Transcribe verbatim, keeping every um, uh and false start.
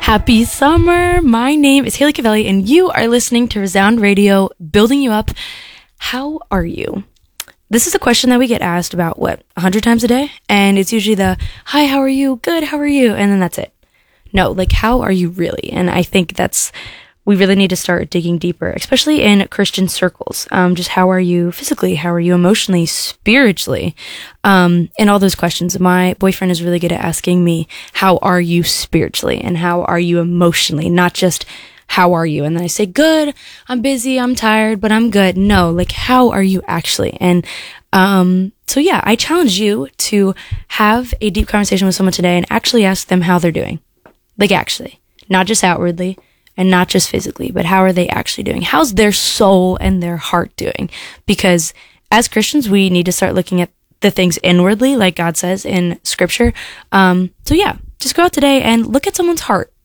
Happy summer! My name is Haley Cavelli, and you are listening to Resound Radio, building you up. How are you? This is a question that we get asked about, what, a hundred times a day? And it's usually the, hi, how are you? Good, how are you? And then that's it. No, like, how are you really? And I think that's, we really need to start digging deeper, especially in Christian circles. Um, just how are you physically? How are you emotionally, spiritually? Um, and all those questions. My boyfriend is really good at asking me, how are you spiritually? And how are you emotionally? Not just, how are you? And then I say, good, I'm busy, I'm tired, but I'm good. No, like, how are you actually? And, um, so yeah, I challenge you to have a deep conversation with someone today and actually ask them how they're doing. Like, actually, not just outwardly and not just physically, but how are they actually doing? How's their soul and their heart doing? Because as Christians, we need to start looking at the things inwardly, like God says in scripture. Um, so yeah, just go out today and look at someone's heart.